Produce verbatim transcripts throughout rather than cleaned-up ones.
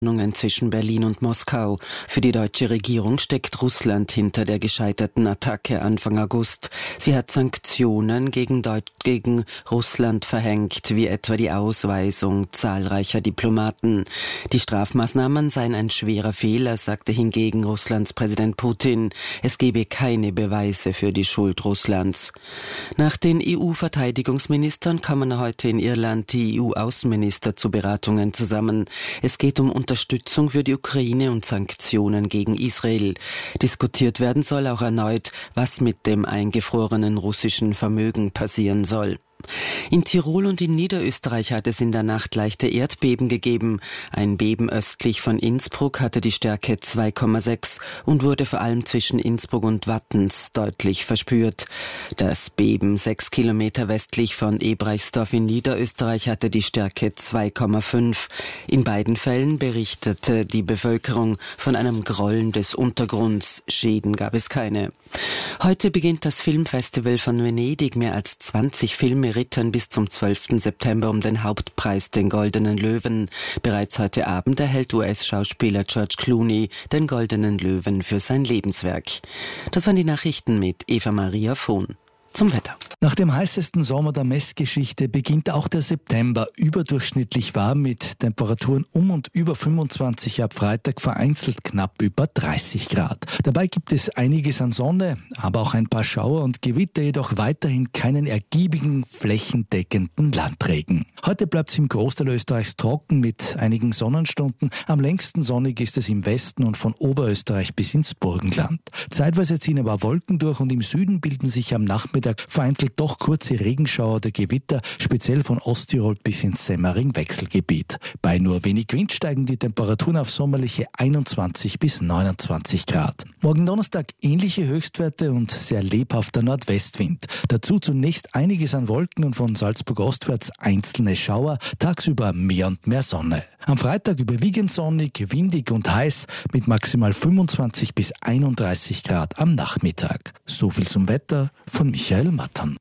Zwischen Berlin und Moskau. Für die deutsche Regierung steckt Russland hinter der gescheiterten Attacke Anfang August. Sie hat Sanktionen gegen, Deut- gegen Russland verhängt, wie etwa die Ausweisung zahlreicher Diplomaten. Die Strafmaßnahmen seien ein schwerer Fehler, sagte hingegen Russlands Präsident Putin. Es gebe keine Beweise für die Schuld Russlands. Nach den E U-Verteidigungsministern kommen heute in Irland die E U-Außenminister zu Beratungen zusammen. Es geht um Unterstützung für die Ukraine und Sanktionen gegen Israel. Diskutiert werden soll auch erneut, was mit dem eingefrorenen russischen Vermögen passieren soll. In Tirol und in Niederösterreich hat es in der Nacht leichte Erdbeben gegeben. Ein Beben östlich von Innsbruck hatte die Stärke zwei Komma sechs und wurde vor allem zwischen Innsbruck und Wattens deutlich verspürt. Das Beben sechs Kilometer westlich von Ebreichsdorf in Niederösterreich hatte die Stärke zwei Komma fünf. In beiden Fällen berichtete die Bevölkerung von einem Grollen des Untergrunds. Schäden gab es keine. Heute beginnt das Filmfestival von Venedig. Mehr als zwanzig Filme rittern bis zum zwölften September um den Hauptpreis, den Goldenen Löwen. Bereits heute Abend erhält U S-Schauspieler George Clooney den Goldenen Löwen für sein Lebenswerk. Das waren die Nachrichten mit Eva Maria Vohn. Zum Wetter. Nach dem heißesten Sommer der Messgeschichte beginnt auch der September überdurchschnittlich warm mit Temperaturen um und über fünfundzwanzig, ab Freitag vereinzelt knapp über dreißig Grad. Dabei gibt es einiges an Sonne, aber auch ein paar Schauer und Gewitter, jedoch weiterhin keinen ergiebigen, flächendeckenden Landregen. Heute bleibt es im Großteil Österreichs trocken mit einigen Sonnenstunden. Am längsten sonnig ist es im Westen und von Oberösterreich bis ins Burgenland. Zeitweise ziehen aber Wolken durch und im Süden bilden sich am Nachmittag vereinzelt doch kurze Regenschauer oder Gewitter, speziell von Osttirol bis ins Semmering-Wechselgebiet. Bei nur wenig Wind steigen die Temperaturen auf sommerliche einundzwanzig bis neunundzwanzig Grad. Morgen Donnerstag ähnliche Höchstwerte und sehr lebhafter Nordwestwind. Dazu zunächst einiges an Wolken und von Salzburg ostwärts einzelne Schauer, tagsüber mehr und mehr Sonne. Am Freitag überwiegend sonnig, windig und heiß mit maximal fünfundzwanzig bis einunddreißig Grad am Nachmittag. So viel zum Wetter von Michael Mattern.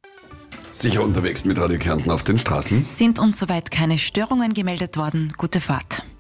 Sicher unterwegs mit Radio Kärnten auf den Straßen? Sind uns soweit keine Störungen gemeldet worden. Gute Fahrt.